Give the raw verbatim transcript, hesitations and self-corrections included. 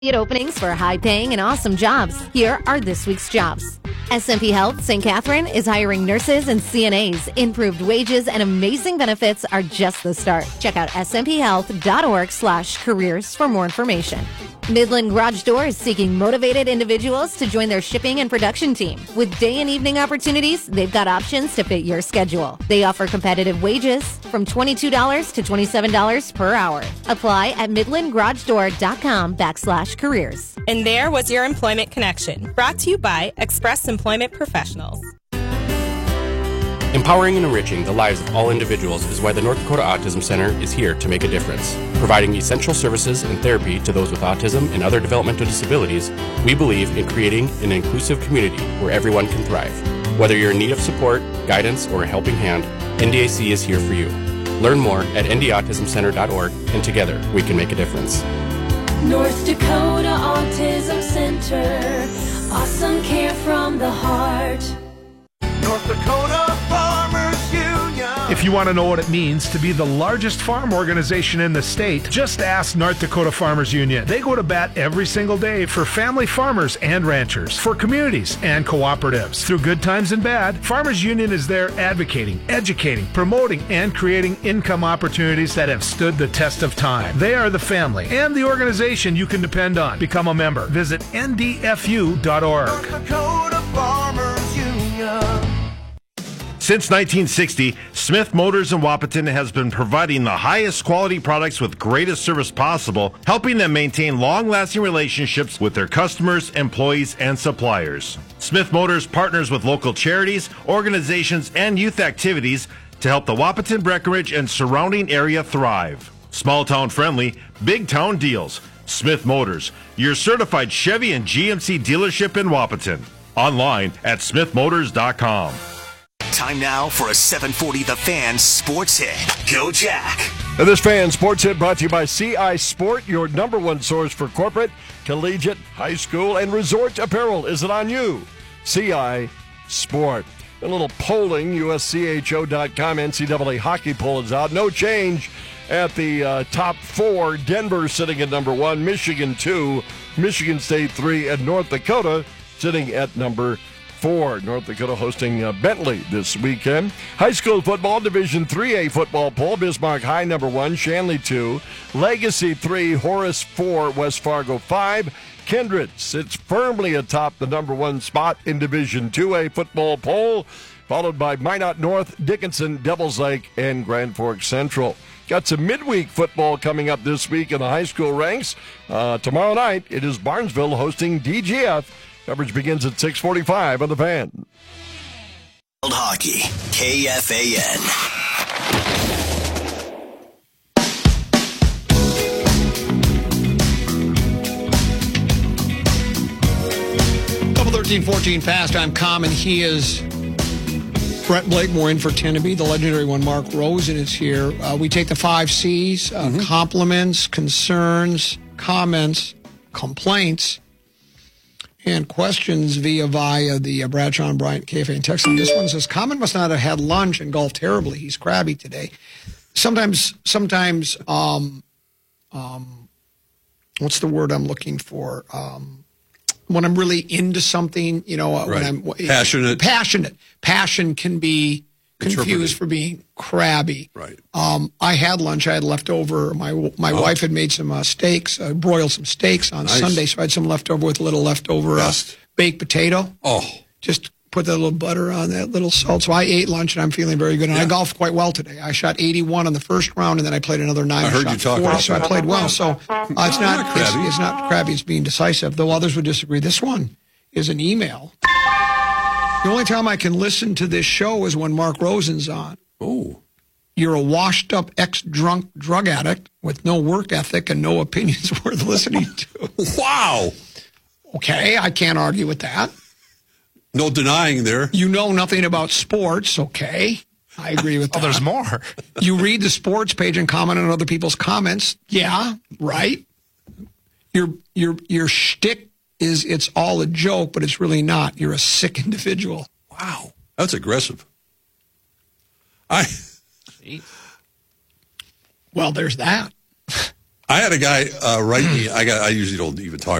Openings for high-paying and awesome jobs. Here are this week's jobs. S and P Health Saint Catherine is hiring nurses and C N As. Improved wages and amazing benefits are just the start. Check out smphealth.org slash careers for more information. Midland Garage Door is seeking motivated individuals to join their shipping and production team. With day and evening opportunities, they've got options to fit your schedule. They offer competitive wages from twenty-two dollars to twenty-seven dollars per hour. Apply at midlandgaragedoor.com backslash careers. And there was your Employment Connection, brought to you by Express Employment Professionals. Empowering and enriching the lives of all individuals is why the North Dakota Autism Center is here to make a difference. Providing essential services and therapy to those with autism and other developmental disabilities, we believe in creating an inclusive community where everyone can thrive. Whether you're in need of support, guidance, or a helping hand, N D A C is here for you. Learn more at n d autism center dot org, and together we can make a difference. North Dakota Autism Center, awesome care from the heart. North Dakota Farmers Union. If you want to know what it means to be the largest farm organization in the state, just ask North Dakota Farmers Union. They go to bat every single day for family farmers and ranchers, for communities and cooperatives. Through good times and bad, Farmers Union is there advocating, educating, promoting, and creating income opportunities that have stood the test of time. They are the family and the organization you can depend on. Become a member. Visit n d f u dot org. North Dakota Farmers Union. Since nineteen sixty, Smith Motors in Wahpeton has been providing the highest quality products with greatest service possible, helping them maintain long-lasting relationships with their customers, employees, and suppliers. Smith Motors partners with local charities, organizations, and youth activities to help the Wahpeton, Breckenridge, and surrounding area thrive. Small-town friendly, big-town deals. Smith Motors, your certified Chevy and G M C dealership in Wahpeton. Online at smith motors dot com. Time now for a seven forty The Fan Sports Hit. Go Jack. And this Fan Sports Hit brought to you by C I Sport, your number one source for corporate, collegiate, high school, and resort apparel. Is it on you? C I Sport. A little polling, U S C H O dot com N C double A hockey poll is out. No change at the uh, top four. Denver sitting at number one, Michigan two, Michigan State three, and North Dakota sitting at number four. North Dakota hosting uh, Bentley this weekend. High school football, Division three A football poll. Bismarck High number one, Shanley two, Legacy three, Horace four, West Fargo five. Kindred sits firmly atop the number one spot in Division two A football poll, followed by Minot North, Dickinson, Devils Lake, and Grand Forks Central. Got some midweek football coming up this week in the high school ranks. Uh, tomorrow night, it is Barnesville hosting D G F. Coverage begins at six forty-five on The Fan. Hockey, K F A N. Couple thirteen fourteen fast. I'm Common. He is Brett Blakemore in for Teneby. The legendary one, Mark Rosen, is here. Uh, we take the five C's, uh, mm-hmm. compliments, concerns, comments, complaints, and questions via via the uh, Bradshaw and Bryant K F A N text line. This one says, Common must not have had lunch and golfed terribly. He's crabby today. Sometimes, sometimes, um, um, what's the word I'm looking for? Um, when I'm really into something, you know, uh, right. when I'm passionate, passionate, passion can be confused for being crabby. Right. Um, I had lunch. I had leftover. My my oh. wife had made some uh, steaks, uh, broiled some steaks on nice. Sunday, so I had some leftover with a little leftover uh, baked potato. Oh. Just put a little butter on that, little salt. So I ate lunch, and I'm feeling very good. And yeah. I golfed quite well today. I shot eighty-one on the first round, and then I played another nine. I heard shot you talking forty, about so that. I played well. So uh, it's not, not it's, crabby. it's not crabby. It's being decisive, though others would disagree. This one is an email. The only time I can listen to this show is when Mark Rosen's on. Oh. You're a washed-up ex-drunk drug addict with no work ethic and no opinions worth listening to. Wow. Okay, I can't argue with that. No denying there. You know nothing about sports. Okay, I agree with that. Oh, there's more. You read the sports page and comment on other people's comments. Yeah, right. Your your your shtick is it's all a joke, but it's really not. You're a sick individual. Wow, that's aggressive. I. Well, there's that. I had a guy uh, write me. I got. I usually don't even talk